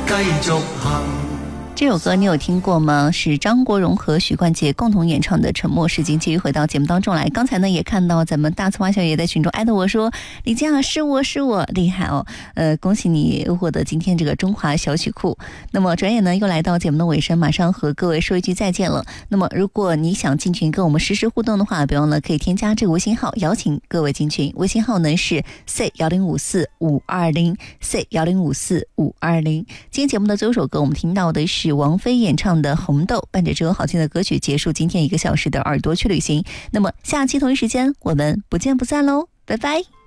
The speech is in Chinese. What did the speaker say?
繼續行。 这首歌你有听过吗？是张国荣和许冠杰共同演唱的《沉默是金》。继续回到节目当中来，刚才呢也看到咱们大刺蛙小野在群中艾特我说：“李佳是我厉害哦！”恭喜你获得今天这个中华小曲库。那么转眼呢又来到节目的尾声，马上和各位说一句再见了。那么如果你想进群跟我们实时互动的话，别忘了可以添加这个微信号，邀请各位进群。微信号呢是 C1054-520 C1054-520。今天节目的最后一首歌，我们听到的是王菲演唱的《红豆》，伴着这首好听的歌曲结束今天1个小时的耳朵去旅行。那么下期同一时间我们不见不散喽，拜拜。